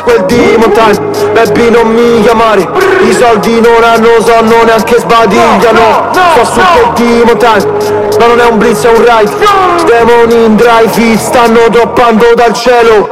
quel demon time. Baby non mi chiamare, i soldi non hanno sonno neanche sbadigliano. Sto su quel demon time, ma non è un blitz, è un ride. Demoni in drive, it stanno droppando dal cielo.